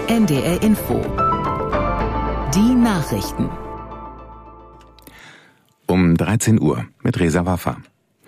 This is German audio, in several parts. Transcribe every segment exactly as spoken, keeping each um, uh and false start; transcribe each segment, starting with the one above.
N D R Info. Die Nachrichten. Um dreizehn Uhr mit Reza Waffa.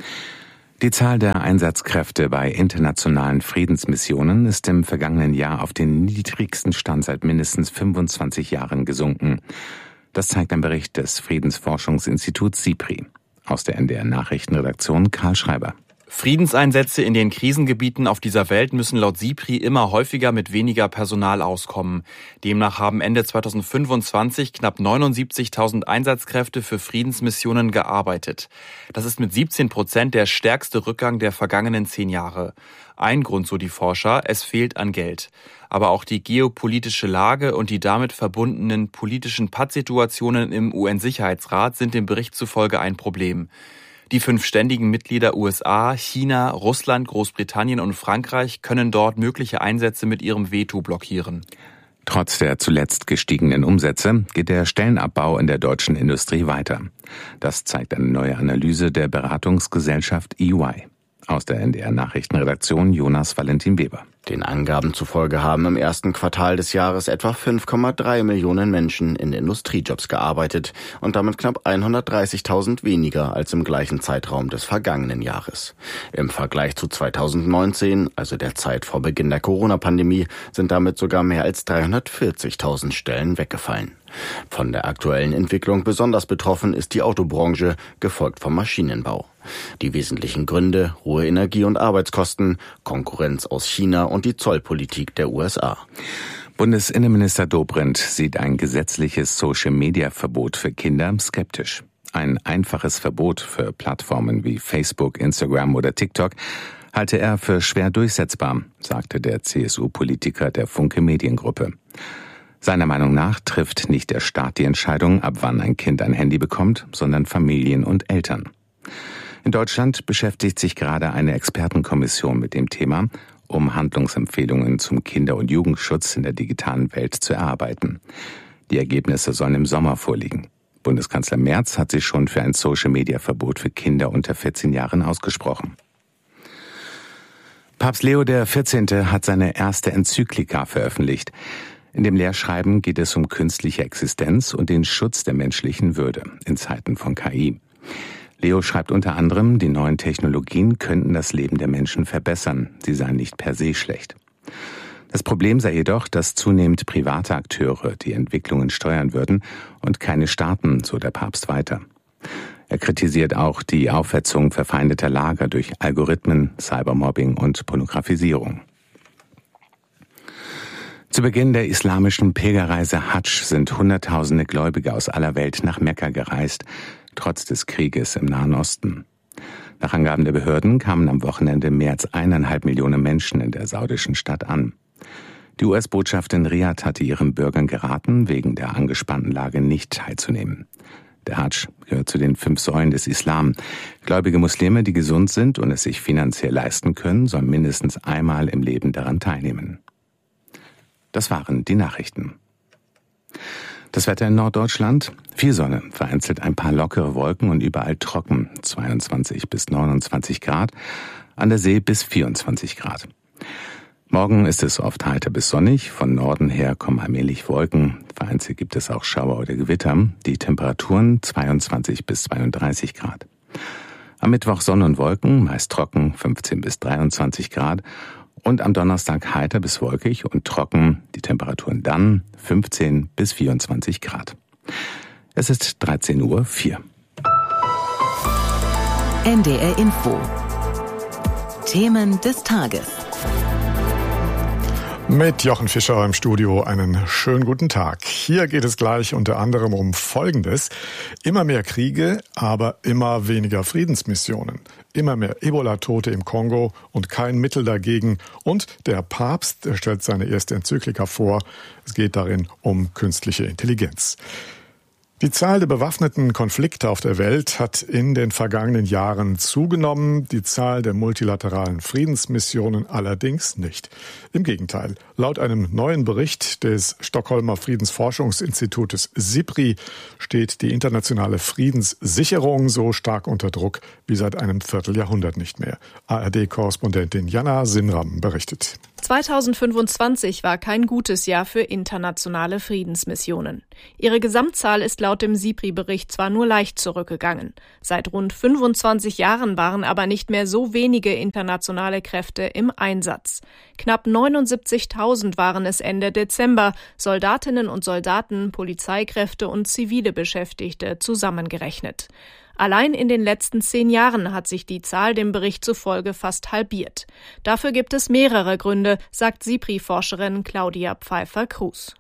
Die Zahl der Einsatzkräfte bei internationalen Friedensmissionen ist im vergangenen Jahr auf den niedrigsten Stand seit mindestens fünfundzwanzig Jahren gesunken. Das zeigt ein Bericht des Friedensforschungsinstituts SIPRI. Aus der N D R Nachrichtenredaktion Karl Schreiber. Friedenseinsätze in den Krisengebieten auf dieser Welt müssen laut SIPRI immer häufiger mit weniger Personal auskommen. Demnach haben Ende zweitausendfünfundzwanzig knapp neunundsiebzigtausend Einsatzkräfte für Friedensmissionen gearbeitet. Das ist mit siebzehn Prozent der stärkste Rückgang der vergangenen zehn Jahre. Ein Grund, so die Forscher, es fehlt an Geld. Aber auch die geopolitische Lage und die damit verbundenen politischen Pattsituationen im U N-Sicherheitsrat sind dem Bericht zufolge ein Problem. Die fünf ständigen Mitglieder U S A, China, Russland, Großbritannien und Frankreich können dort mögliche Einsätze mit ihrem Veto blockieren. Trotz der zuletzt gestiegenen Umsätze geht der Stellenabbau in der deutschen Industrie weiter. Das zeigt eine neue Analyse der Beratungsgesellschaft E Y. Aus der N D R Nachrichtenredaktion Jonas Valentin Weber. Den Angaben zufolge haben im ersten Quartal des Jahres etwa fünf Komma drei Millionen Menschen in Industriejobs gearbeitet und damit knapp hundertdreißigtausend weniger als im gleichen Zeitraum des vergangenen Jahres. Im Vergleich zu zweitausendneunzehn, also der Zeit vor Beginn der Corona-Pandemie, sind damit sogar mehr als dreihundertvierzigtausend Stellen weggefallen. Von der aktuellen Entwicklung besonders betroffen ist die Autobranche, gefolgt vom Maschinenbau. Die wesentlichen Gründe: hohe Energie- und Arbeitskosten, Konkurrenz aus China und die Zollpolitik der U S A. Bundesinnenminister Dobrindt sieht ein gesetzliches Social-Media-Verbot für Kinder skeptisch. Ein einfaches Verbot für Plattformen wie Facebook, Instagram oder TikTok halte er für schwer durchsetzbar, sagte der C S U-Politiker der Funke Mediengruppe. Seiner Meinung nach trifft nicht der Staat die Entscheidung, ab wann ein Kind ein Handy bekommt, sondern Familien und Eltern. In Deutschland beschäftigt sich gerade eine Expertenkommission mit dem Thema, um Handlungsempfehlungen zum Kinder- und Jugendschutz in der digitalen Welt zu erarbeiten. Die Ergebnisse sollen im Sommer vorliegen. Bundeskanzler Merz hat sich schon für ein Social-Media-Verbot für Kinder unter vierzehn Jahren ausgesprochen. Papst Leo der vierzehnte hat seine erste Enzyklika veröffentlicht. In dem Lehrschreiben geht es um künstliche Existenz und den Schutz der menschlichen Würde in Zeiten von K I. Leo schreibt unter anderem, die neuen Technologien könnten das Leben der Menschen verbessern, sie seien nicht per se schlecht. Das Problem sei jedoch, dass zunehmend private Akteure die Entwicklungen steuern würden und keine Staaten, so der Papst weiter. Er kritisiert auch die Aufhetzung verfeindeter Lager durch Algorithmen, Cybermobbing und Pornografisierung. Zu Beginn der islamischen Pilgerreise Hadsch sind Hunderttausende Gläubige aus aller Welt nach Mekka gereist, trotz des Krieges im Nahen Osten. Nach Angaben der Behörden kamen am Wochenende mehr als eineinhalb Millionen Menschen in der saudischen Stadt an. Die U S-Botschaft in Riad hatte ihren Bürgern geraten, wegen der angespannten Lage nicht teilzunehmen. Der Hadsch gehört zu den fünf Säulen des Islam. Gläubige Muslime, die gesund sind und es sich finanziell leisten können, sollen mindestens einmal im Leben daran teilnehmen. Das waren die Nachrichten. Das Wetter in Norddeutschland: viel Sonne, vereinzelt ein paar lockere Wolken und überall trocken, zweiundzwanzig bis neunundzwanzig Grad, an der See bis vierundzwanzig Grad. Morgen ist es oft heiter bis sonnig, von Norden her kommen allmählich Wolken, vereinzelt gibt es auch Schauer oder Gewitter, die Temperaturen zweiundzwanzig bis zweiunddreißig Grad. Am Mittwoch Sonne und Wolken, meist trocken, fünfzehn bis dreiundzwanzig Grad. Und am Donnerstag heiter bis wolkig und trocken, die Temperaturen dann fünfzehn bis vierundzwanzig Grad. Es ist dreizehn Uhr vier. N D R Info. Themen des Tages. Mit Jochen Fischer im Studio einen schönen guten Tag. Hier geht es gleich unter anderem um Folgendes: Immer mehr Kriege, aber immer weniger Friedensmissionen. Immer mehr Ebola-Tote im Kongo und kein Mittel dagegen. Und der Papst, der stellt seine erste Enzyklika vor. Es geht darin um künstliche Intelligenz. Die Zahl der bewaffneten Konflikte auf der Welt hat in den vergangenen Jahren zugenommen, die Zahl der multilateralen Friedensmissionen allerdings nicht. Im Gegenteil, laut einem neuen Bericht des Stockholmer Friedensforschungsinstitutes SIPRI steht die internationale Friedenssicherung so stark unter Druck wie seit einem Vierteljahrhundert nicht mehr. A R D-Korrespondentin Jana Sinram berichtet. zweitausendfünfundzwanzig war kein gutes Jahr für internationale Friedensmissionen. Ihre Gesamtzahl ist laut dem SIPRI-Bericht zwar nur leicht zurückgegangen. Seit rund fünfundzwanzig Jahren waren aber nicht mehr so wenige internationale Kräfte im Einsatz. Knapp neunundsiebzigtausend waren es Ende Dezember, Soldatinnen und Soldaten, Polizeikräfte und zivile Beschäftigte zusammengerechnet. Allein in den letzten zehn Jahren hat sich die Zahl dem Bericht zufolge fast halbiert. Dafür gibt es mehrere Gründe, sagt SIPRI-Forscherin Claudia Pfeiffer-Kruse.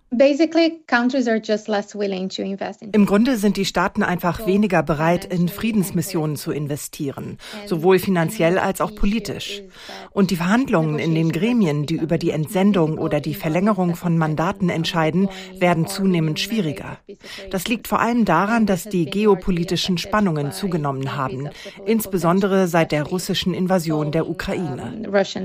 Im Grunde sind die Staaten einfach weniger bereit, in Friedensmissionen zu investieren, sowohl finanziell als auch politisch. Und die Verhandlungen in den Gremien, die über die Entsendung oder die Verlängerung von Mandaten entscheiden, werden zunehmend schwieriger. Das liegt vor allem daran, dass die geopolitischen Spannungen zugenommen haben, insbesondere seit der russischen Invasion der Ukraine.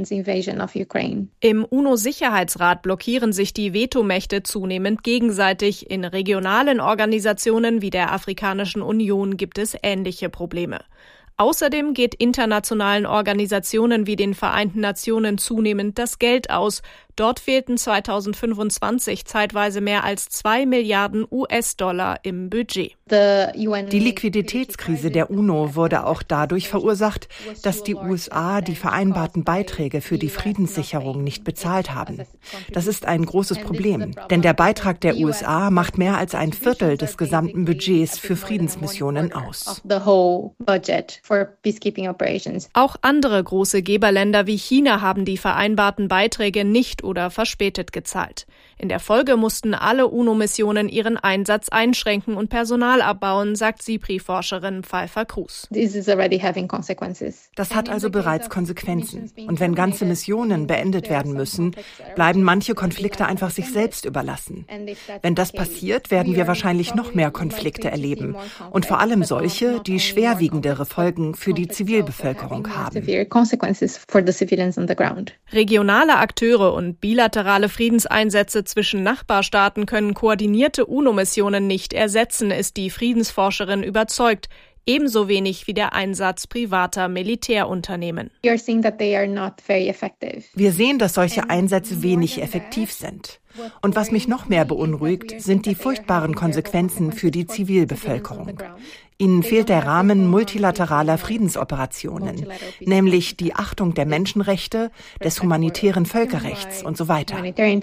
Im UNO-Sicherheitsrat blockieren sich die Vetomächte zunehmend gegenseitig. In regionalen Organisationen wie der Afrikanischen Union gibt es ähnliche Probleme. Außerdem geht internationalen Organisationen wie den Vereinten Nationen zunehmend das Geld aus. Dort fehlten zweitausendfünfundzwanzig zeitweise mehr als zwei Milliarden U S-Dollar im Budget. Die Liquiditätskrise der UNO wurde auch dadurch verursacht, dass die U S A die vereinbarten Beiträge für die Friedenssicherung nicht bezahlt haben. Das ist ein großes Problem, denn der Beitrag der U S A macht mehr als ein Viertel des gesamten Budgets für Friedensmissionen aus. Auch andere große Geberländer wie China haben die vereinbarten Beiträge nicht oder verspätet gezahlt. In der Folge mussten alle UNO-Missionen ihren Einsatz einschränken und Personal abbauen, sagt SIPRI-Forscherin Pfeiffer-Kruse. Das hat also bereits Konsequenzen. Und wenn ganze Missionen beendet werden müssen, bleiben manche Konflikte einfach sich selbst überlassen. Wenn das passiert, werden wir wahrscheinlich noch mehr Konflikte erleben. Und vor allem solche, die schwerwiegendere Folgen für die Zivilbevölkerung haben. Regionale Akteure und bilaterale Friedenseinsätze zwischen Nachbarstaaten können koordinierte UNO-Missionen nicht ersetzen, ist die Friedensforscherin überzeugt. Ebenso wenig wie der Einsatz privater Militärunternehmen. Wir sehen, dass solche Einsätze wenig effektiv sind. Und was mich noch mehr beunruhigt, sind die furchtbaren Konsequenzen für die Zivilbevölkerung. Ihnen fehlt der Rahmen multilateraler Friedensoperationen, nämlich die Achtung der Menschenrechte, des humanitären Völkerrechts und so weiter.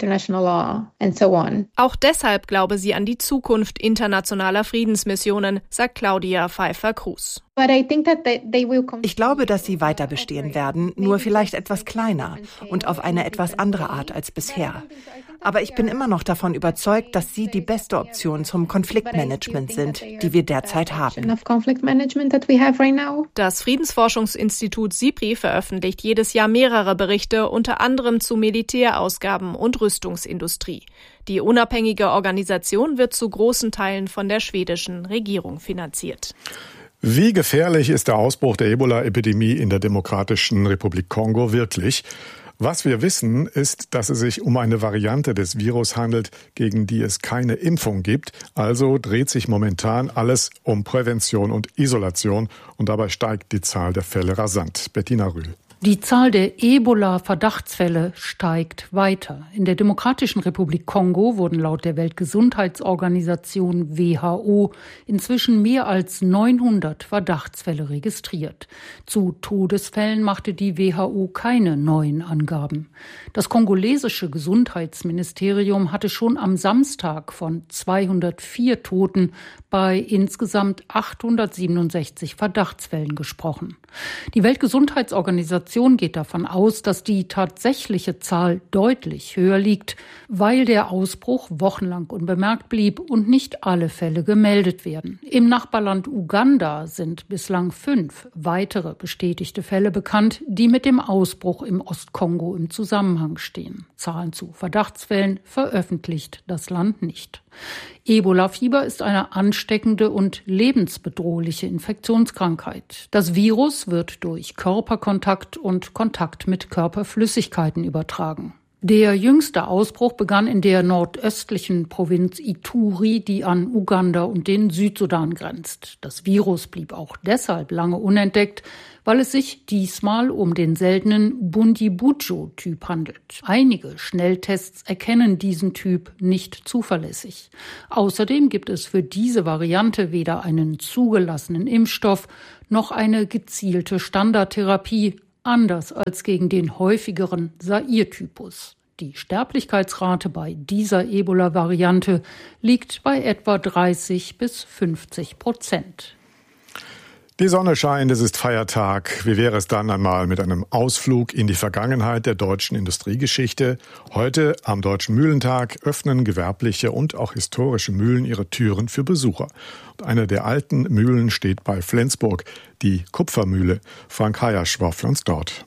Auch deshalb glaube sie an die Zukunft internationaler Friedensmissionen, sagt Claudia Pfeiffer-Kruse. Ich glaube, dass sie weiter bestehen werden, nur vielleicht etwas kleiner und auf eine etwas andere Art als bisher. Aber ich bin immer noch davon überzeugt, dass sie die beste Option zum Konfliktmanagement sind, die wir derzeit haben. Das Friedensforschungsinstitut SIPRI veröffentlicht jedes Jahr mehrere Berichte, unter anderem zu Militärausgaben und Rüstungsindustrie. Die unabhängige Organisation wird zu großen Teilen von der schwedischen Regierung finanziert. Wie gefährlich ist der Ausbruch der Ebola-Epidemie in der Demokratischen Republik Kongo wirklich? Was wir wissen, ist, dass es sich um eine Variante des Virus handelt, gegen die es keine Impfung gibt. Also dreht sich momentan alles um Prävention und Isolation und dabei steigt die Zahl der Fälle rasant. Bettina Rühl. Die Zahl der Ebola-Verdachtsfälle steigt weiter. In der Demokratischen Republik Kongo wurden laut der Weltgesundheitsorganisation W H O inzwischen mehr als neunhundert Verdachtsfälle registriert. Zu Todesfällen machte die W H O keine neuen Angaben. Das kongolesische Gesundheitsministerium hatte schon am Samstag von zweihundertvier Toten bei insgesamt achthundertsiebenundsechzig Verdachtsfällen gesprochen. Die Weltgesundheitsorganisation geht davon aus, dass die tatsächliche Zahl deutlich höher liegt, weil der Ausbruch wochenlang unbemerkt blieb und nicht alle Fälle gemeldet werden. Im Nachbarland Uganda sind bislang fünf weitere bestätigte Fälle bekannt, die mit dem Ausbruch im Ostkongo im Zusammenhang stehen. Zahlen zu Verdachtsfällen veröffentlicht das Land nicht. Ebola-Fieber ist eine ansteckende und lebensbedrohliche Infektionskrankheit. Das Virus wird durch Körperkontakt und Kontakt mit Körperflüssigkeiten übertragen. Der jüngste Ausbruch begann in der nordöstlichen Provinz Ituri, die an Uganda und den Südsudan grenzt. Das Virus blieb auch deshalb lange unentdeckt, weil es sich diesmal um den seltenen Bundibujo-Typ handelt. Einige Schnelltests erkennen diesen Typ nicht zuverlässig. Außerdem gibt es für diese Variante weder einen zugelassenen Impfstoff noch eine gezielte Standardtherapie, anders als gegen den häufigeren Zaire-Typus. Die Sterblichkeitsrate bei dieser Ebola-Variante liegt bei etwa dreißig bis fünfzig Prozent. Die Sonne scheint, es ist Feiertag. Wie wäre es dann einmal mit einem Ausflug in die Vergangenheit der deutschen Industriegeschichte? Heute, am Deutschen Mühlentag, öffnen gewerbliche und auch historische Mühlen ihre Türen für Besucher. Und eine der alten Mühlen steht bei Flensburg, die Kupfermühle. Frank Hayasch war für uns dort.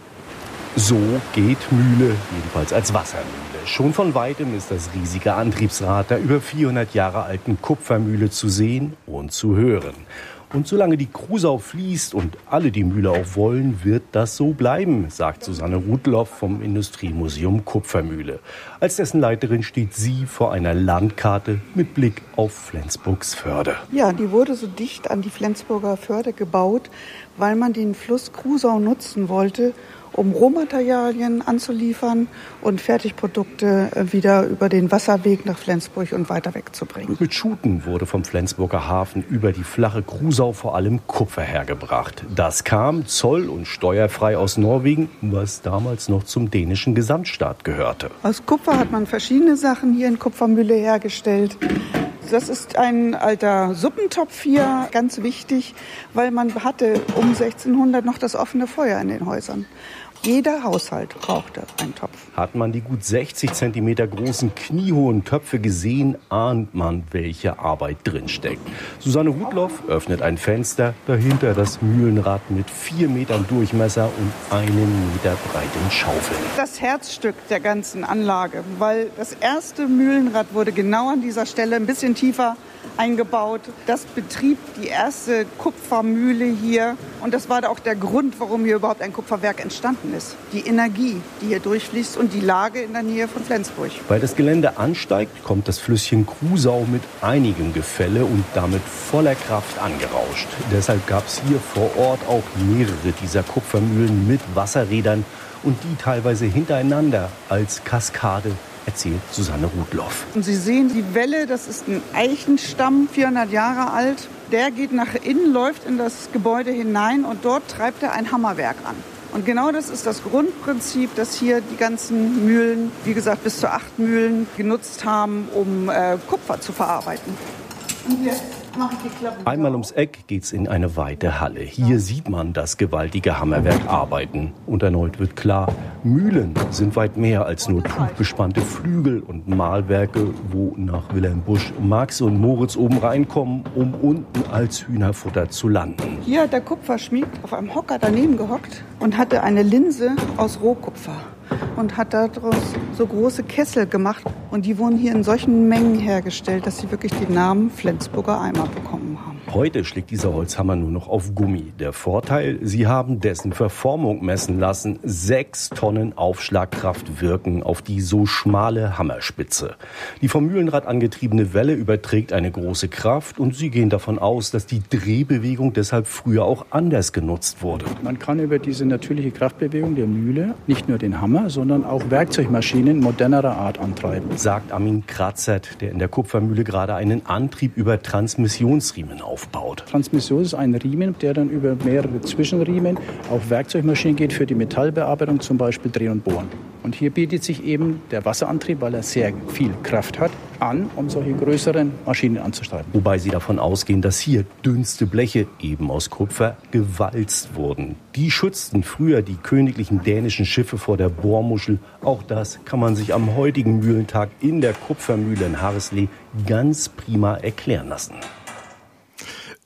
So geht Mühle, jedenfalls als Wassermühle. Schon von weitem ist das riesige Antriebsrad der über vierhundert Jahre alten Kupfermühle zu sehen und zu hören. Und solange die Krusau fließt und alle die Mühle auch wollen, wird das so bleiben, sagt Susanne Rudloff vom Industriemuseum Kupfermühle. Als dessen Leiterin steht sie vor einer Landkarte mit Blick auf Flensburgs Förde. Ja, die wurde so dicht an die Flensburger Förde gebaut, weil man den Fluss Krusau nutzen wollte, um Rohmaterialien anzuliefern und Fertigprodukte wieder über den Wasserweg nach Flensburg und weiter wegzubringen. Mit Schuten wurde vom Flensburger Hafen über die flache Krusau vor allem Kupfer hergebracht. Das kam zoll- und steuerfrei aus Norwegen, was damals noch zum dänischen Gesamtstaat gehörte. Aus Kupfer hat man verschiedene Sachen hier in Kupfermühle hergestellt. Das ist ein alter Suppentopf hier, ganz wichtig, weil man hatte um sechzehnhundert noch das offene Feuer in den Häusern. Jeder Haushalt brauchte einen Topf. Hat man die gut sechzig Zentimeter großen, kniehohen Töpfe gesehen, ahnt man, welche Arbeit drinsteckt. Susanne Rudloff öffnet ein Fenster, dahinter das Mühlenrad mit vier Metern Durchmesser und einen Meter breiten Schaufeln. Das Herzstück der ganzen Anlage, weil das erste Mühlenrad wurde genau an dieser Stelle ein bisschen tiefer eingebaut. Das betrieb die erste Kupfermühle hier und das war auch der Grund, warum hier überhaupt ein Kupferwerk entstanden ist. Die Energie, die hier durchfließt und die Lage in der Nähe von Flensburg. Weil das Gelände ansteigt, kommt das Flüsschen Krusau mit einigem Gefälle und damit voller Kraft angerauscht. Deshalb gab es hier vor Ort auch mehrere dieser Kupfermühlen mit Wasserrädern und die teilweise hintereinander als Kaskade, erzählt Susanne Rudloff. Und Sie sehen die Welle, das ist ein Eichenstamm, vierhundert Jahre alt. Der geht nach innen, läuft in das Gebäude hinein und dort treibt er ein Hammerwerk an. Und genau das ist das Grundprinzip, das hier die ganzen Mühlen, wie gesagt bis zu acht Mühlen, genutzt haben, um äh, Kupfer zu verarbeiten. Und jetzt mache ich die Klappe. Einmal ums Eck geht's in eine weite Halle. Hier sieht man das gewaltige Hammerwerk arbeiten. Und erneut wird klar, Mühlen sind weit mehr als nur tuchbespannte Flügel und Mahlwerke, wo nach Wilhelm Busch Max und Moritz oben reinkommen, um unten als Hühnerfutter zu landen. Hier hat der Kupferschmied auf einem Hocker daneben gehockt und hatte eine Linse aus Rohkupfer und hat daraus so große Kessel gemacht. Und die wurden hier in solchen Mengen hergestellt, dass sie wirklich den Namen Flensburger Eimer bekommen haben. Heute schlägt dieser Holzhammer nur noch auf Gummi. Der Vorteil, sie haben dessen Verformung messen lassen. Sechs Tonnen Aufschlagkraft wirken auf die so schmale Hammerspitze. Die vom Mühlenrad angetriebene Welle überträgt eine große Kraft und sie gehen davon aus, dass die Drehbewegung deshalb früher auch anders genutzt wurde. Man kann über diese natürliche Kraftbewegung der Mühle nicht nur den Hammer, sondern auch Werkzeugmaschinen modernerer Art antreiben. Sagt Armin Kratzert, der in der Kupfermühle gerade einen Antrieb über Transmissionsriemen aufbaut. Transmission ist ein Riemen, der dann über mehrere Zwischenriemen auf Werkzeugmaschinen geht für die Metallbearbeitung, zum Beispiel Drehen und Bohren. Und hier bietet sich eben der Wasserantrieb, weil er sehr viel Kraft hat, an, um solche größeren Maschinen anzusteuern. Wobei sie davon ausgehen, dass hier dünnste Bleche, eben aus Kupfer, gewalzt wurden. Die schützten früher die königlichen dänischen Schiffe vor der Bohrmuschel. Auch das kann man sich am heutigen Mühlentag in der Kupfermühle in Hareslee ganz prima erklären lassen.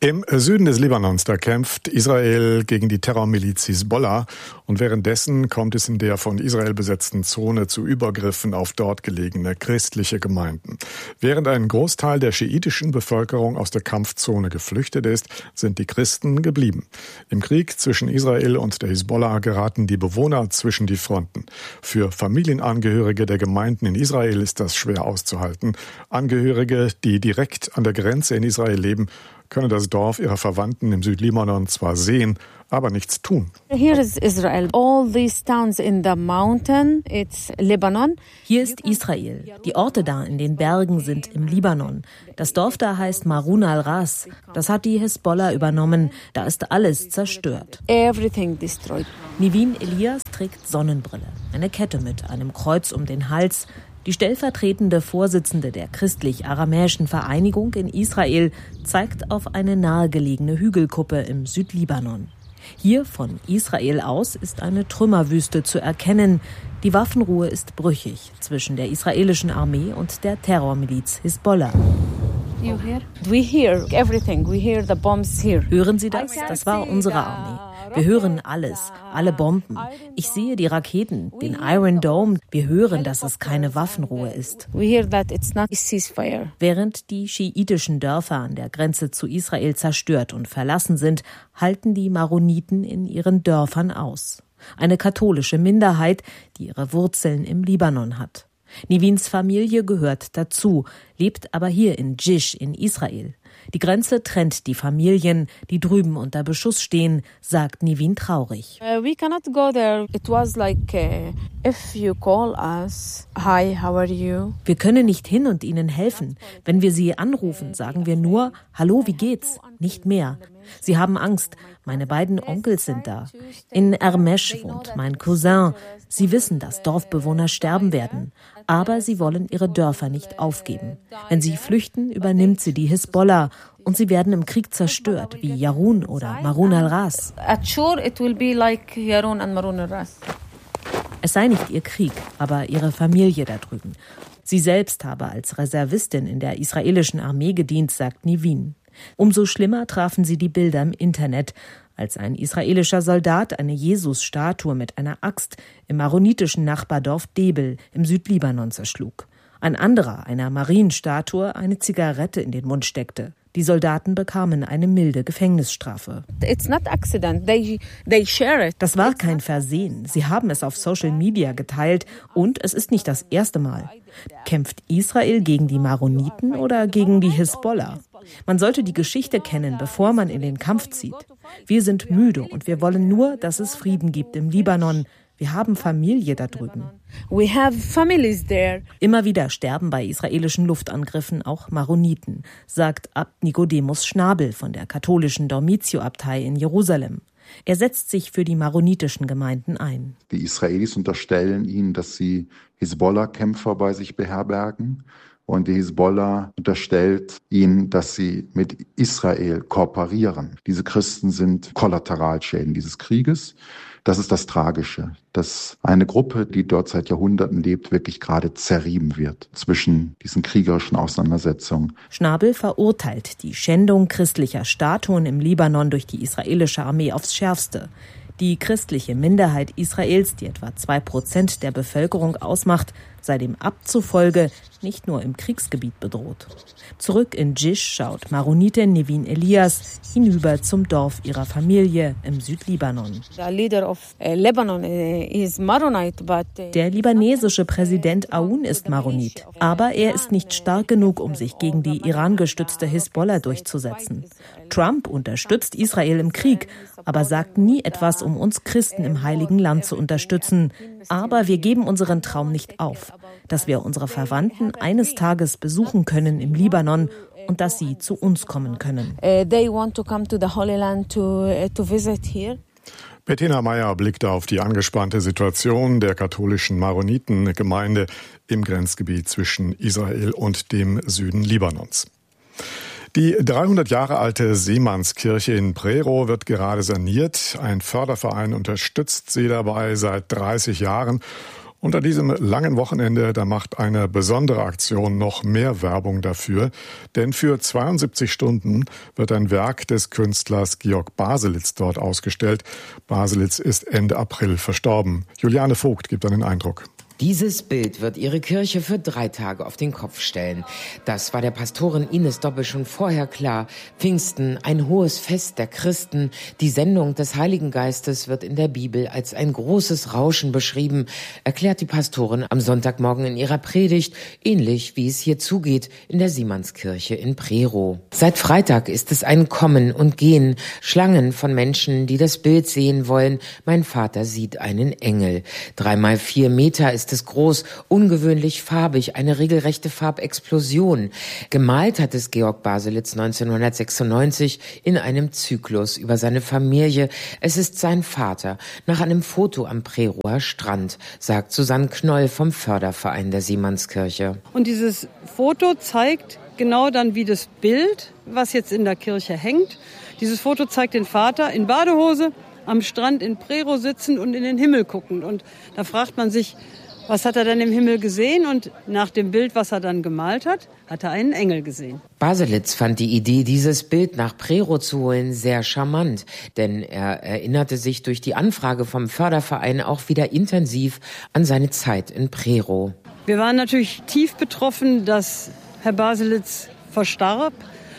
Im Süden des Libanons, da kämpft Israel gegen die Terrormiliz Hisbollah und währenddessen kommt es in der von Israel besetzten Zone zu Übergriffen auf dort gelegene christliche Gemeinden. Während ein Großteil der schiitischen Bevölkerung aus der Kampfzone geflüchtet ist, sind die Christen geblieben. Im Krieg zwischen Israel und der Hisbollah geraten die Bewohner zwischen die Fronten. Für Familienangehörige der Gemeinden in Israel ist das schwer auszuhalten. Angehörige, die direkt an der Grenze in Israel leben, können das Dorf ihrer Verwandten im Südlibanon zwar sehen, aber nichts tun. Here is Israel. All these towns in the mountain, it's Lebanon. Hier ist Israel. Die Orte da in den Bergen sind im Libanon. Das Dorf da heißt Marun al-Ras. Das hat die Hisbollah übernommen. Da ist alles zerstört. Everything destroyed. Nivin Elias trägt Sonnenbrille, eine Kette mit einem Kreuz um den Hals. Die stellvertretende Vorsitzende der christlich-aramäischen Vereinigung in Israel zeigt auf eine nahegelegene Hügelkuppe im Südlibanon. Hier von Israel aus ist eine Trümmerwüste zu erkennen. Die Waffenruhe ist brüchig zwischen der israelischen Armee und der Terrormiliz Hisbollah. You hear? We hear everything. We hear the bombs here. Hören Sie das? Das war unsere Armee. Wir hören alles, alle Bomben. Ich sehe die Raketen, den Iron Dome. Wir hören, dass es keine Waffenruhe ist. We hear that it's not a ceasefire. Während die schiitischen Dörfer an der Grenze zu Israel zerstört und verlassen sind, halten die Maroniten in ihren Dörfern aus. Eine katholische Minderheit, die ihre Wurzeln im Libanon hat. Nivins Familie gehört dazu, lebt aber hier in Jish in Israel. Die Grenze trennt die Familien, die drüben unter Beschuss stehen, sagt Nivin traurig. Uh, we cannot go there. It was like uh, if you call us, hi, how are you? Wir können nicht hin und ihnen helfen. Wenn wir sie anrufen, sagen wir nur, hallo, wie geht's? Nicht mehr. Sie haben Angst. Meine beiden Onkels sind da. In Ermesh wohnt mein Cousin. Sie wissen, dass Dorfbewohner sterben werden. Aber sie wollen ihre Dörfer nicht aufgeben. Wenn sie flüchten, übernimmt sie die Hisbollah. Und sie werden im Krieg zerstört, wie Yarun oder Marun al-Ras. Es sei nicht ihr Krieg, aber ihre Familie da drüben. Sie selbst habe als Reservistin in der israelischen Armee gedient, sagt Nivin. Umso schlimmer trafen sie die Bilder im Internet, als ein israelischer Soldat eine Jesus-Statue mit einer Axt im maronitischen Nachbardorf Debel im Südlibanon zerschlug. Ein anderer einer Marienstatue eine Zigarette in den Mund steckte. Die Soldaten bekamen eine milde Gefängnisstrafe. It's not accident. They, they share it. Das war kein Versehen. Sie haben es auf Social Media geteilt und es ist nicht das erste Mal. Kämpft Israel gegen die Maroniten oder gegen die Hisbollah? Man sollte die Geschichte kennen, bevor man in den Kampf zieht. Wir sind müde und wir wollen nur, dass es Frieden gibt im Libanon. Wir haben Familie da drüben. We have families there. Immer wieder sterben bei israelischen Luftangriffen auch Maroniten, sagt Abt Nicodemus Schnabel von der katholischen Dormitio-Abtei in Jerusalem. Er setzt sich für die maronitischen Gemeinden ein. Die Israelis unterstellen ihnen, dass sie Hisbollah-Kämpfer bei sich beherbergen. Und die Hisbollah unterstellt ihnen, dass sie mit Israel kooperieren. Diese Christen sind Kollateralschäden dieses Krieges. Das ist das Tragische, dass eine Gruppe, die dort seit Jahrhunderten lebt, wirklich gerade zerrieben wird zwischen diesen kriegerischen Auseinandersetzungen. Schnabel verurteilt die Schändung christlicher Statuen im Libanon durch die israelische Armee aufs Schärfste. Die christliche Minderheit Israels, die etwa zwei Prozent der Bevölkerung ausmacht, sei dem Abt zufolge nicht nur im Kriegsgebiet bedroht. Zurück in Jish schaut Maronitin Nivin Elias hinüber zum Dorf ihrer Familie im Südlibanon. Der libanesische Präsident Aoun ist Maronit, aber er ist nicht stark genug, um sich gegen die Iran-gestützte Hisbollah durchzusetzen. Trump unterstützt Israel im Krieg, aber sagt nie etwas, um uns Christen im Heiligen Land zu unterstützen. Aber wir geben unseren Traum nicht auf, dass wir unsere Verwandten eines Tages besuchen können im Libanon und dass sie zu uns kommen können. Bettina Meyer blickte auf die angespannte Situation der katholischen Maronitengemeinde im Grenzgebiet zwischen Israel und dem Süden Libanons. Die dreihundert Jahre alte Seemannskirche in Prero wird gerade saniert. Ein Förderverein unterstützt sie dabei seit dreißig Jahren. Und an diesem langen Wochenende, da macht eine besondere Aktion noch mehr Werbung dafür. Denn für zweiundsiebzig Stunden wird ein Werk des Künstlers Georg Baselitz dort ausgestellt. Baselitz ist Ende April verstorben. Juliane Vogt gibt einen Eindruck. Dieses Bild wird ihre Kirche für drei Tage auf den Kopf stellen. Das war der Pastorin Ines Dobbe schon vorher klar. Pfingsten, ein hohes Fest der Christen. Die Sendung des Heiligen Geistes wird in der Bibel als ein großes Rauschen beschrieben, erklärt die Pastorin am Sonntagmorgen in ihrer Predigt, ähnlich wie es hier zugeht in der Siemannskirche in Prerow. Seit Freitag ist es ein Kommen und Gehen, Schlangen von Menschen, die das Bild sehen wollen. Mein Vater sieht einen Engel. Dreimal vier Meter ist es groß, ungewöhnlich farbig, eine regelrechte Farbexplosion. Gemalt hat es Georg Baselitz neunzehnhundertsechsundneunzig in einem Zyklus über seine Familie. Es ist sein Vater, nach einem Foto am Prerower Strand, sagt Susanne Knoll vom Förderverein der Siemannskirche. Und dieses Foto zeigt genau dann wie das Bild, was jetzt in der Kirche hängt. Dieses Foto zeigt den Vater in Badehose am Strand in Prerow sitzend und in den Himmel guckend. Und da fragt man sich, was hat er denn im Himmel gesehen? Und nach dem Bild, was er dann gemalt hat, hat er einen Engel gesehen. Baselitz fand die Idee, dieses Bild nach Prerow zu holen, sehr charmant. Denn er erinnerte sich durch die Anfrage vom Förderverein auch wieder intensiv an seine Zeit in Prerow. Wir waren natürlich tief betroffen, dass Herr Baselitz verstarb.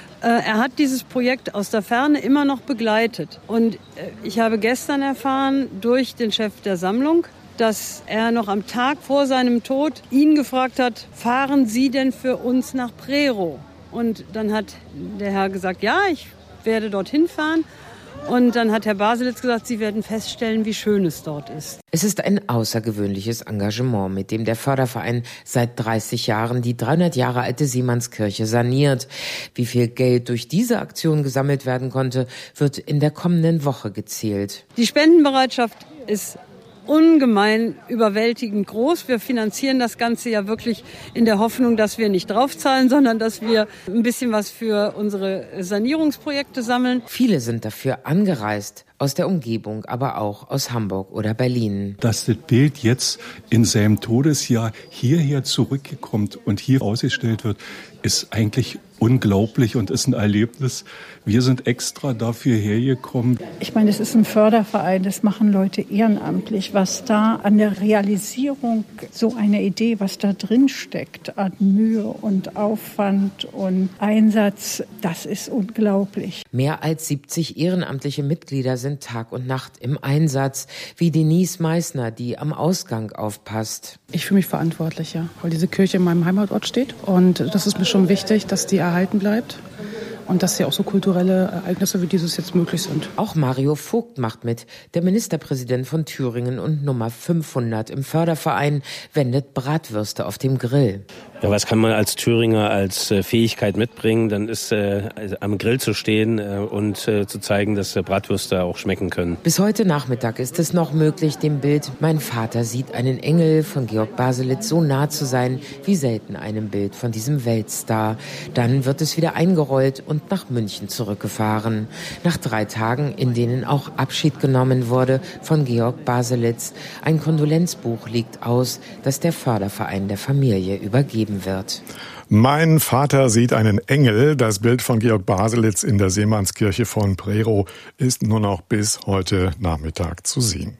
Er hat dieses Projekt aus der Ferne immer noch begleitet. Und ich habe gestern erfahren durch den Chef der Sammlung, dass er noch am Tag vor seinem Tod ihn gefragt hat, fahren Sie denn für uns nach Prerow? Und dann hat der Herr gesagt, ja, ich werde dorthin fahren. Und dann hat Herr Baselitz gesagt, Sie werden feststellen, wie schön es dort ist. Es ist ein außergewöhnliches Engagement, mit dem der Förderverein seit dreißig Jahren die dreihundert Jahre alte Siemannskirche saniert. Wie viel Geld durch diese Aktion gesammelt werden konnte, wird in der kommenden Woche gezählt. Die Spendenbereitschaft ist ungemein überwältigend groß. Wir finanzieren das Ganze ja wirklich in der Hoffnung, dass wir nicht draufzahlen, sondern dass wir ein bisschen was für unsere Sanierungsprojekte sammeln. Viele sind dafür angereist, aus der Umgebung, aber auch aus Hamburg oder Berlin. Dass das Bild jetzt in seinem Todesjahr hierher zurückkommt und hier ausgestellt wird, ist eigentlich unglaublich und ist ein Erlebnis. Wir sind extra dafür hergekommen. Ich meine, es ist ein Förderverein, das machen Leute ehrenamtlich. Was da an der Realisierung so einer Idee, was da drin steckt, an Mühe und Aufwand und Einsatz, das ist unglaublich. Mehr als siebzig ehrenamtliche Mitglieder sind Tag und Nacht im Einsatz, wie Denise Meissner, die am Ausgang aufpasst. Ich fühle mich verantwortlich, ja, weil diese Kirche in meinem Heimatort steht und das ist mir schon wichtig, dass die erhalten bleibt. Und dass ja auch so kulturelle Ereignisse wie dieses jetzt möglich sind. Auch Mario Vogt macht mit. Der Ministerpräsident von Thüringen und Nummer fünfhundert im Förderverein wendet Bratwürste auf dem Grill. Ja, was kann man als Thüringer als äh, Fähigkeit mitbringen? Dann ist äh, also am Grill zu stehen äh, und äh, zu zeigen, dass äh, Bratwürste auch schmecken können. Bis heute Nachmittag ist es noch möglich, dem Bild Mein Vater sieht einen Engel von Georg Baselitz so nah zu sein, wie selten einem Bild von diesem Weltstar. Dann wird es wieder eingerollt und nach München zurückgefahren. Nach drei Tagen, in denen auch Abschied genommen wurde von Georg Baselitz. Ein Kondolenzbuch liegt aus, das der Förderverein der Familie übergeben wird. Mein Vater sieht einen Engel. Das Bild von Georg Baselitz in der Seemannskirche von Prerow ist nur noch bis heute Nachmittag zu sehen.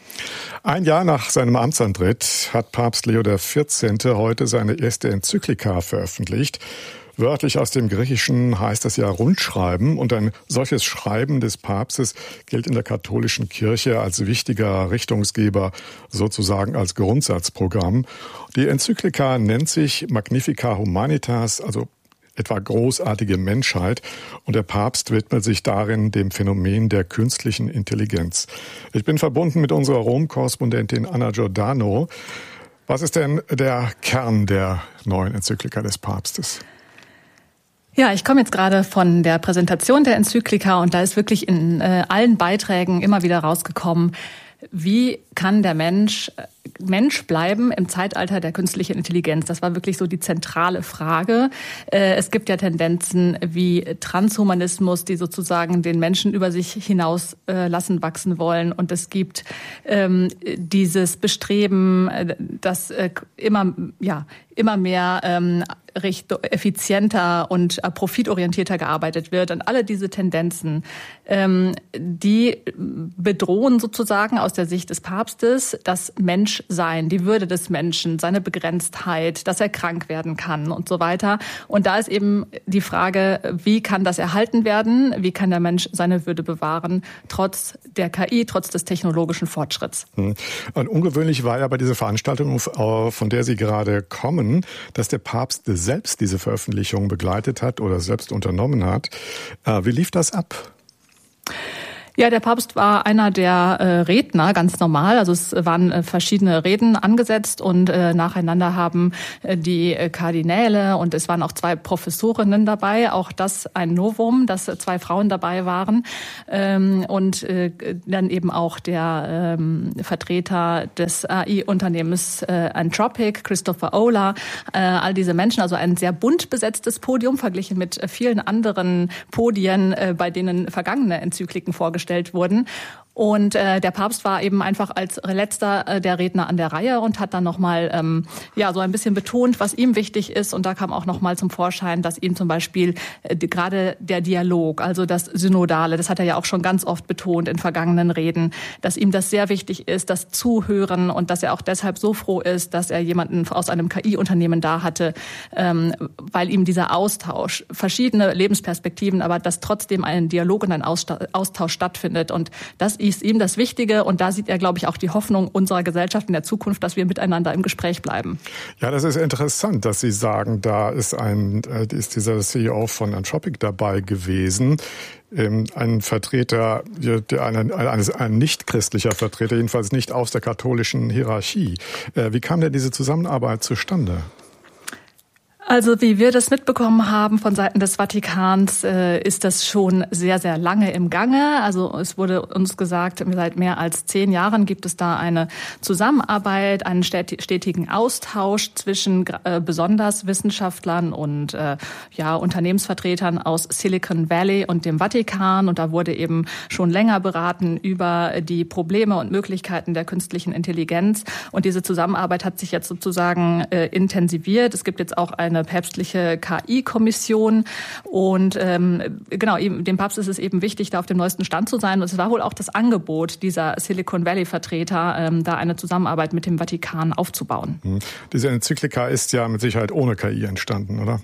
Ein Jahr nach seinem Amtsantritt hat Papst Leo der vierzehnte heute seine erste Enzyklika veröffentlicht. Wörtlich aus dem Griechischen heißt das ja Rundschreiben, und ein solches Schreiben des Papstes gilt in der katholischen Kirche als wichtiger Richtungsgeber, sozusagen als Grundsatzprogramm. Die Enzyklika nennt sich Magnificat Humanitas, also etwa großartige Menschheit, und der Papst widmet sich darin dem Phänomen der künstlichen Intelligenz. Ich bin verbunden mit unserer Rom-Korrespondentin Anna Giordano. Was ist denn der Kern der neuen Enzyklika des Papstes? Ja, ich komme jetzt gerade von der Präsentation der Enzyklika und da ist wirklich in äh, allen Beiträgen immer wieder rausgekommen, wie kann der Mensch Mensch bleiben im Zeitalter der künstlichen Intelligenz? Das war wirklich so die zentrale Frage. Es gibt ja Tendenzen wie Transhumanismus, die sozusagen den Menschen über sich hinaus lassen wachsen wollen. Und es gibt ähm, dieses Bestreben, dass äh, immer, ja, immer mehr ähm, recht effizienter und äh, profitorientierter gearbeitet wird. Und alle diese Tendenzen, ähm, die bedrohen sozusagen aus der Sicht des Papstes das Menschsein, die Würde des Menschen, seine Begrenztheit, dass er krank werden kann und so weiter. Und da ist eben die Frage, wie kann das erhalten werden? Wie kann der Mensch seine Würde bewahren, trotz der K I, trotz des technologischen Fortschritts? Und ungewöhnlich war ja bei dieser Veranstaltung, von der Sie gerade kommen, dass der Papst selbst diese Veröffentlichung begleitet hat oder selbst unternommen hat. Wie lief das ab? Ja, der Papst war einer der äh, Redner, ganz normal. Also es waren äh, verschiedene Reden angesetzt und äh, nacheinander haben äh, die äh, Kardinäle und es waren auch zwei Professorinnen dabei. Auch das ein Novum, dass äh, zwei Frauen dabei waren. Ähm, und äh, dann eben auch der ähm, Vertreter des A I-Unternehmens äh, Anthropic, Christopher Olah. Äh, all diese Menschen, also ein sehr bunt besetztes Podium, verglichen mit äh, vielen anderen Podien, äh, bei denen vergangene Enzykliken vorgestellt wurden. Und äh, der Papst war eben einfach als letzter äh, der Redner an der Reihe und hat dann nochmal ähm, ja, so ein bisschen betont, was ihm wichtig ist. Und da kam auch nochmal zum Vorschein, dass ihm zum Beispiel äh, gerade der Dialog, also das Synodale, das hat er ja auch schon ganz oft betont in vergangenen Reden, dass ihm das sehr wichtig ist, das Zuhören und dass er auch deshalb so froh ist, dass er jemanden aus einem K I-Unternehmen da hatte, ähm, weil ihm dieser Austausch, verschiedene Lebensperspektiven, aber dass trotzdem ein Dialog und ein Austausch stattfindet. Und das ist ihm das Wichtige und da sieht er, glaube ich, auch die Hoffnung unserer Gesellschaft in der Zukunft, dass wir miteinander im Gespräch bleiben. Ja, das ist interessant, dass Sie sagen, da ist ein ist dieser C E O von Anthropic dabei gewesen. Ein Vertreter, ein, ein, ein nicht-christlicher Vertreter, jedenfalls nicht aus der katholischen Hierarchie. Wie kam denn diese Zusammenarbeit zustande? Also wie wir das mitbekommen haben von Seiten des Vatikans, äh, ist das schon sehr, sehr lange im Gange. Also es wurde uns gesagt, seit mehr als zehn Jahren gibt es da eine Zusammenarbeit, einen stetigen Austausch zwischen äh, besonders Wissenschaftlern und äh, ja Unternehmensvertretern aus Silicon Valley und dem Vatikan. Und da wurde eben schon länger beraten über die Probleme und Möglichkeiten der künstlichen Intelligenz. Und diese Zusammenarbeit hat sich jetzt sozusagen äh, intensiviert. Es gibt jetzt auch eine eine päpstliche K I-Kommission und ähm, genau, dem Papst ist es eben wichtig, da auf dem neuesten Stand zu sein. Und es war wohl auch das Angebot dieser Silicon Valley-Vertreter, ähm, da eine Zusammenarbeit mit dem Vatikan aufzubauen. Hm. Diese Enzyklika ist ja mit Sicherheit ohne K I entstanden, oder?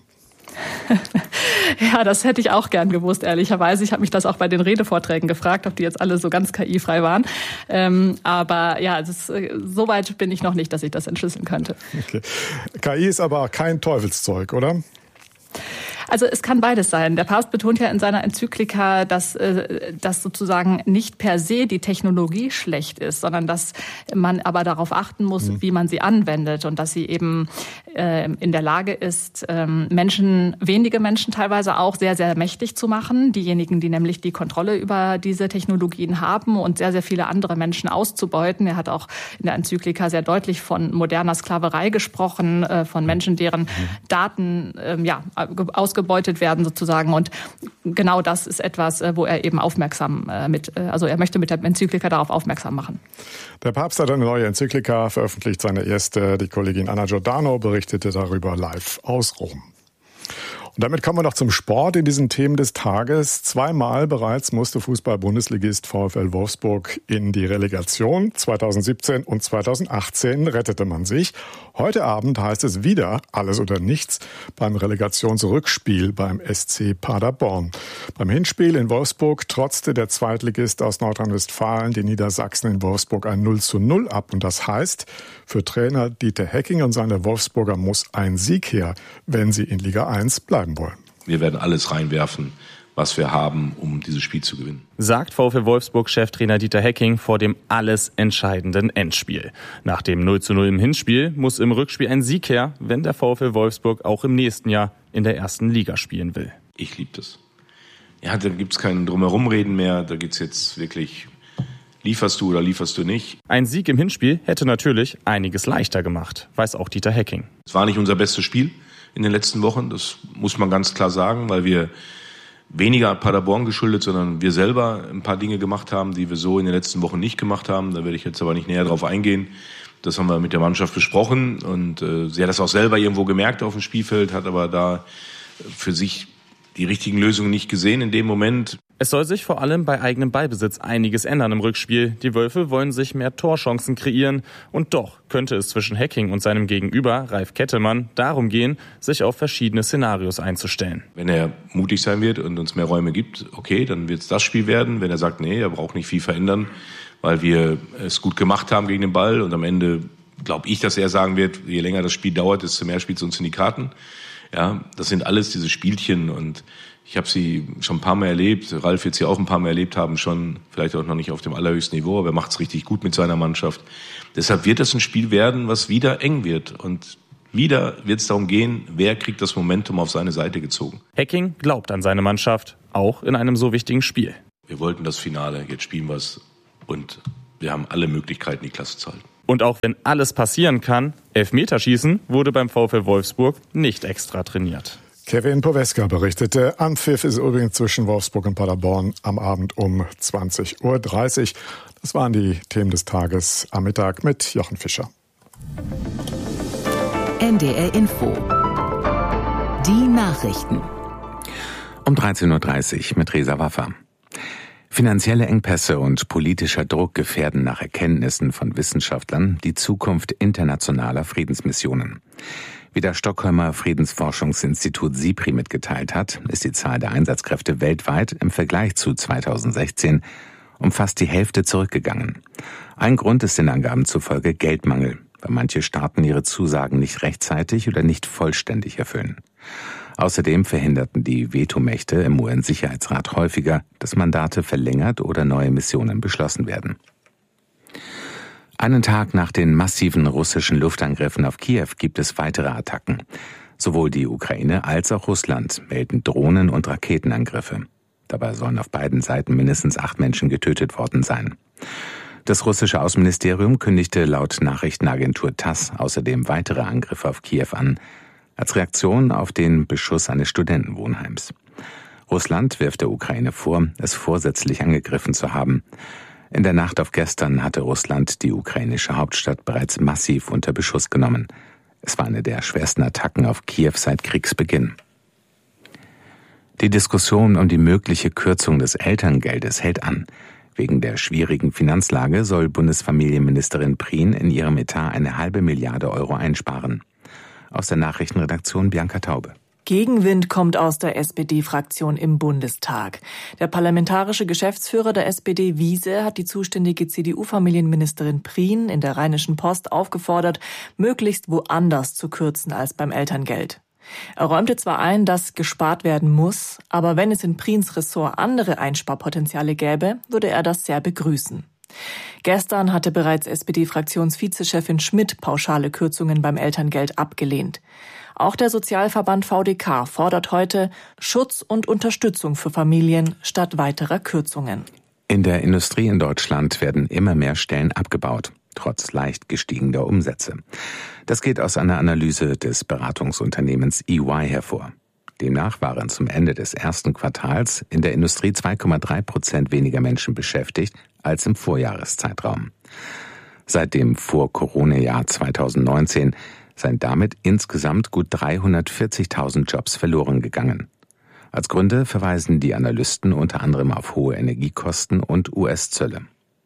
Ja, das hätte ich auch gern gewusst, ehrlicherweise. Ich habe mich das auch bei den Redevorträgen gefragt, ob die jetzt alle so ganz K I-frei waren. Ähm, aber ja, es ist, so weit bin ich noch nicht, dass ich das entschlüsseln könnte. Okay. K I ist aber kein Teufelszeug, oder? Also es kann beides sein. Der Papst betont ja in seiner Enzyklika, dass, äh, dass sozusagen nicht per se die Technologie schlecht ist, sondern dass man aber darauf achten muss, mhm. wie man sie anwendet und dass sie eben äh, in der Lage ist, äh, Menschen, wenige Menschen teilweise auch sehr, sehr mächtig zu machen. Diejenigen, die nämlich die Kontrolle über diese Technologien haben und sehr, sehr viele andere Menschen auszubeuten. Er hat auch in der Enzyklika sehr deutlich von moderner Sklaverei gesprochen, äh, von Menschen, deren mhm. Daten äh, ja, ausgebeutet werden sozusagen. Und genau das ist etwas, wo er eben aufmerksam mit, also er möchte mit der Enzyklika darauf aufmerksam machen. Der Papst hat eine neue Enzyklika veröffentlicht, seine erste. Die Kollegin Anna Giordano berichtete darüber live aus Rom. Und damit kommen wir noch zum Sport in diesen Themen des Tages. Zweimal bereits musste Fußball-Bundesligist VfL Wolfsburg in die Relegation. zweitausendsiebzehn und zweitausendachtzehn rettete man sich. Heute Abend heißt es wieder alles oder nichts beim Relegationsrückspiel beim S C Paderborn. Beim Hinspiel in Wolfsburg trotzte der Zweitligist aus Nordrhein-Westfalen den Niedersachsen in Wolfsburg ein null zu null ab. Und das heißt, für Trainer Dieter Hecking und seine Wolfsburger muss ein Sieg her, wenn sie in Liga eins bleiben wollen. Wir werden alles reinwerfen, was wir haben, um dieses Spiel zu gewinnen. Sagt VfL Wolfsburg-Cheftrainer Dieter Hecking vor dem alles entscheidenden Endspiel. Nach dem null zu null im Hinspiel muss im Rückspiel ein Sieg her, wenn der VfL Wolfsburg auch im nächsten Jahr in der ersten Liga spielen will. Ich liebe das. Ja, da gibt es kein Drumherumreden mehr. Da geht es jetzt wirklich Lieferst du oder lieferst du nicht? Ein Sieg im Hinspiel hätte natürlich einiges leichter gemacht, weiß auch Dieter Hecking. Es war nicht unser bestes Spiel in den letzten Wochen, das muss man ganz klar sagen, weil wir weniger Paderborn geschuldet, sondern wir selber ein paar Dinge gemacht haben, die wir so in den letzten Wochen nicht gemacht haben. Da werde ich jetzt aber nicht näher drauf eingehen. Das haben wir mit der Mannschaft besprochen und äh, sie hat das auch selber irgendwo gemerkt auf dem Spielfeld, hat aber da für sich die richtigen Lösungen nicht gesehen in dem Moment. Es soll sich vor allem bei eigenem Ballbesitz einiges ändern im Rückspiel. Die Wölfe wollen sich mehr Torchancen kreieren. Und doch könnte es zwischen Hecking und seinem Gegenüber, Ralf Kettemann, darum gehen, sich auf verschiedene Szenarios einzustellen. Wenn er mutig sein wird und uns mehr Räume gibt, okay, dann wird es das Spiel werden. Wenn er sagt, nee, er braucht nicht viel verändern, weil wir es gut gemacht haben gegen den Ball. Und am Ende glaube ich, dass er sagen wird, je länger das Spiel dauert, desto mehr spielt es uns in die Karten. Ja, das sind alles diese Spielchen und ich habe sie schon ein paar Mal erlebt. Ralf wird sie auch ein paar Mal erlebt haben, schon vielleicht auch noch nicht auf dem allerhöchsten Niveau, aber er macht es richtig gut mit seiner Mannschaft. Deshalb wird das ein Spiel werden, was wieder eng wird und wieder wird es darum gehen, wer kriegt das Momentum auf seine Seite gezogen. Hecking glaubt an seine Mannschaft, auch in einem so wichtigen Spiel. Wir wollten das Finale, jetzt spielen wir es und wir haben alle Möglichkeiten, die Klasse zu halten. Und auch wenn alles passieren kann, Elfmeterschießen wurde beim VfL Wolfsburg nicht extra trainiert. Kevin Poweska berichtete, Anpfiff ist übrigens zwischen Wolfsburg und Paderborn am Abend um zwanzig Uhr dreißig. Das waren die Themen des Tages am Mittag mit Jochen Fischer. N D R Info. Die Nachrichten. Um dreizehn Uhr dreißig mit Reza Waffa. Finanzielle Engpässe und politischer Druck gefährden nach Erkenntnissen von Wissenschaftlern die Zukunft internationaler Friedensmissionen. Wie das Stockholmer Friedensforschungsinstitut SIPRI mitgeteilt hat, ist die Zahl der Einsatzkräfte weltweit im Vergleich zu zweitausendsechzehn um fast die Hälfte zurückgegangen. Ein Grund ist den Angaben zufolge Geldmangel, weil manche Staaten ihre Zusagen nicht rechtzeitig oder nicht vollständig erfüllen. Außerdem verhinderten die Vetomächte im U N-Sicherheitsrat häufiger, dass Mandate verlängert oder neue Missionen beschlossen werden. Einen Tag nach den massiven russischen Luftangriffen auf Kiew gibt es weitere Attacken. Sowohl die Ukraine als auch Russland melden Drohnen- und Raketenangriffe. Dabei sollen auf beiden Seiten mindestens acht Menschen getötet worden sein. Das russische Außenministerium kündigte laut Nachrichtenagentur TASS außerdem weitere Angriffe auf Kiew an, als Reaktion auf den Beschuss eines Studentenwohnheims. Russland wirft der Ukraine vor, es vorsätzlich angegriffen zu haben. In der Nacht auf gestern hatte Russland die ukrainische Hauptstadt bereits massiv unter Beschuss genommen. Es war eine der schwersten Attacken auf Kiew seit Kriegsbeginn. Die Diskussion um die mögliche Kürzung des Elterngeldes hält an. Wegen der schwierigen Finanzlage soll Bundesfamilienministerin Prien in ihrem Etat eine halbe Milliarde Euro einsparen. Aus der Nachrichtenredaktion Bianca Taube. Gegenwind kommt aus der S P D-Fraktion im Bundestag. Der parlamentarische Geschäftsführer der S P D, Wiese, hat die zuständige C D U-Familienministerin Prien in der Rheinischen Post aufgefordert, möglichst woanders zu kürzen als beim Elterngeld. Er räumte zwar ein, dass gespart werden muss, aber wenn es in Priens Ressort andere Einsparpotenziale gäbe, würde er das sehr begrüßen. Gestern hatte bereits S P D-Fraktionsvizechefin Schmidt pauschale Kürzungen beim Elterngeld abgelehnt. Auch der Sozialverband V D K fordert heute Schutz und Unterstützung für Familien statt weiterer Kürzungen. In der Industrie in Deutschland werden immer mehr Stellen abgebaut, trotz leicht gestiegener Umsätze. Das geht aus einer Analyse des Beratungsunternehmens E Y hervor. Demnach waren zum Ende des ersten Quartals in der Industrie zwei Komma drei Prozent weniger Menschen beschäftigt als im Vorjahreszeitraum. Seit dem Vor-Corona-Jahr zweitausendneunzehn seien damit insgesamt gut dreihundertvierzigtausend Jobs verloren gegangen. Als Gründe verweisen die Analysten unter anderem auf hohe Energiekosten und U S-Zölle.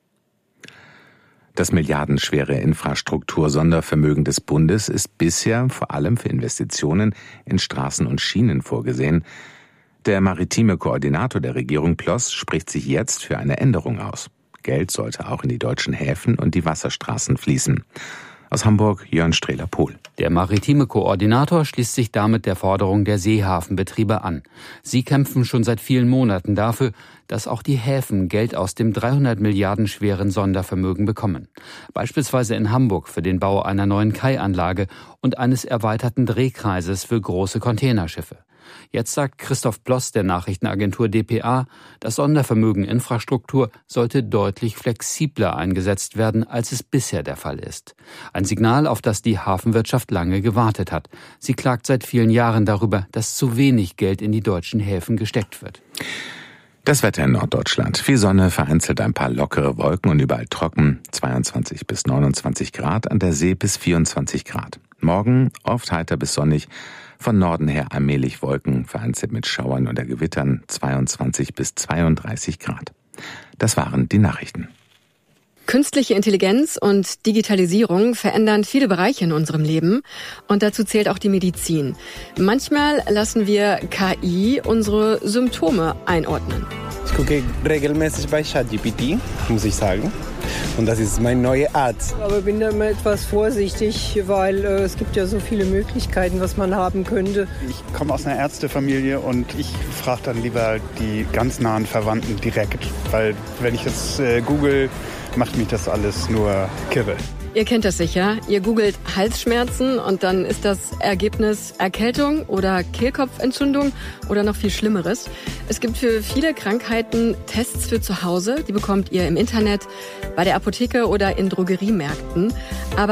Das milliardenschwere Infrastruktur-Sondervermögen des Bundes ist bisher vor allem für Investitionen in Straßen und Schienen vorgesehen. Der maritime Koordinator der Regierung Ploss spricht sich jetzt für eine Änderung aus. Geld sollte auch in die deutschen Häfen und die Wasserstraßen fließen. Aus Hamburg Jörn Strehler-Pohl. Der maritime Koordinator schließt sich damit der Forderung der Seehafenbetriebe an. Sie kämpfen schon seit vielen Monaten dafür, dass auch die Häfen Geld aus dem dreihundert Milliarden schweren Sondervermögen bekommen. Beispielsweise in Hamburg für den Bau einer neuen Kaianlage und eines erweiterten Drehkreises für große Containerschiffe. Jetzt sagt Christoph Ploss der Nachrichtenagentur D P A, das Sondervermögen Infrastruktur sollte deutlich flexibler eingesetzt werden, als es bisher der Fall ist. Ein Signal, auf das die Hafenwirtschaft lange gewartet hat. Sie klagt seit vielen Jahren darüber, dass zu wenig Geld in die deutschen Häfen gesteckt wird. Das Wetter in Norddeutschland. Viel Sonne, vereinzelt ein paar lockere Wolken und überall trocken. zweiundzwanzig bis neunundzwanzig Grad, an der See bis vierundzwanzig Grad. Morgen oft heiter bis sonnig. Von Norden her allmählich Wolken, vereinzelt mit Schauern oder Gewittern. zweiundzwanzig bis zweiunddreißig Grad. Das waren die Nachrichten. Künstliche Intelligenz und Digitalisierung verändern viele Bereiche in unserem Leben und dazu zählt auch die Medizin. Manchmal lassen wir K I unsere Symptome einordnen. Ich gucke regelmäßig bei ChatGPT, muss ich sagen. Und das ist mein neuer Arzt. Aber bin da immer etwas vorsichtig, weil äh, es gibt ja so viele Möglichkeiten, was man haben könnte. Ich komme aus einer Ärztefamilie und ich frage dann lieber die ganz nahen Verwandten direkt. Weil wenn ich jetzt äh, google, macht mich das alles nur kirre. Ihr kennt das sicher. Ihr googelt Halsschmerzen und dann ist das Ergebnis Erkältung oder Kehlkopfentzündung oder noch viel Schlimmeres. Es gibt für viele Krankheiten Tests für zu Hause. Die bekommt ihr im Internet, bei der Apotheke oder in Drogeriemärkten. Aber